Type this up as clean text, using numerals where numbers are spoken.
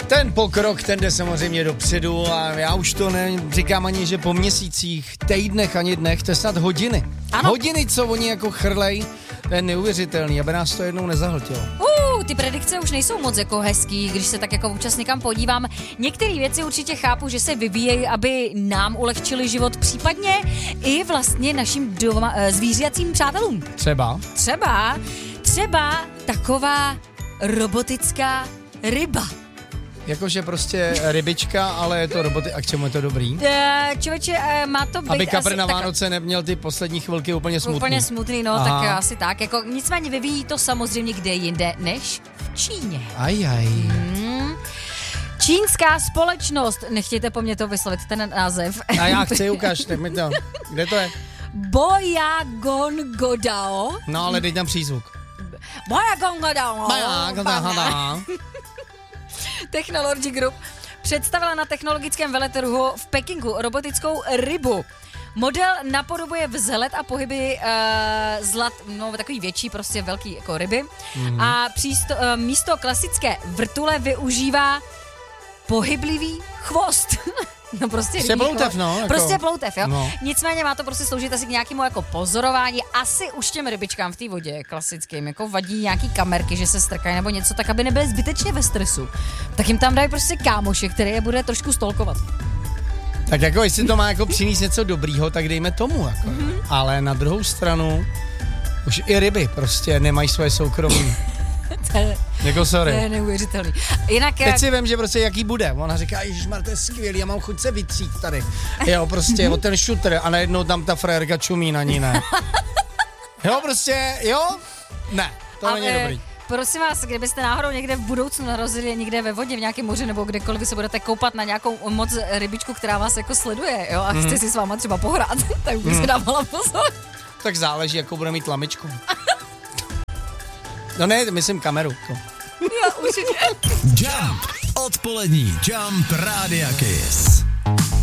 Ten pokrok, ten jde samozřejmě dopředu a já už to říkám ani, že po měsících, týdnech ani dnech, to je snad hodiny. Ano. Hodiny, co oni jako chrlej, to je neuvěřitelný, aby nás to jednou nezahltilo. Ty predikce už nejsou moc jako hezký, když se tak jako občas někam podívám. Některé věci určitě chápu, že se vyvíjejí, aby nám ulehčili život, případně i vlastně našim zvířecím přátelům. Třeba taková robotická ryba. Jakože prostě rybička, ale je to roboty. A k čemu je to dobrý? Člověče, má to být aby Kapr na Vánoce neměl ty poslední chvilky úplně smutný. Úplně smutný, no, tak asi tak. Jako, nicméně vyvíjí to samozřejmě kde jinde, než v Číně. Čínská společnost, nechtějte po mně to vyslovit, ten název. A já chci, ukážte mi to. Kde to je? Boyagongodao. No, ale dej tam přízvuk. Boyagongodao. Technology Group představila na technologickém veletrhu v Pekingu robotickou rybu. Model napodobuje vzhled a pohyby takový větší, prostě velký jako ryby. A místo klasické vrtule využívá pohyblivý chvost. No prostě ploutev, no. Jako. Prostě ploutev, jo. No. Nicméně má to prostě sloužit asi k nějakému jako pozorování. Asi už těm rybičkám v té vodě klasickým jako vadí nějaký kamerky, že se strkají nebo něco, tak aby nebyly zbytečně ve stresu. Tak jim tam dají prostě kámoše, který je bude trošku stolkovat. Tak jako jestli to má jako přinést něco dobrýho, tak dejme tomu jako. Ale na druhou stranu už i ryby prostě nemají svoje soukromí. Jako sorry. To je neuvěřitelný. Jinak teď si vím, že prostě jaký bude. Ona říká, ježišmar, to je skvělý, já mám chuť se vytřít tady. Jo, prostě, o ten šutr a najednou tam ta frérka čumí na ní, ne. Jo, prostě, jo, ne, to není dobrý. Prosím vás, kdybyste náhodou někde v budoucnu narazili někde ve vodě, v nějakém moři nebo kdekoliv vy se budete koupat na nějakou moc rybičku, která vás jako sleduje, jo, a chce si s váma třeba pohrát, tak bych si dávala pozor. Tak záleží, jakou bude mít lamičku. No ne, myslím kameru. Jo, určitě. Jump, odpolední Jump Rádia Kiss.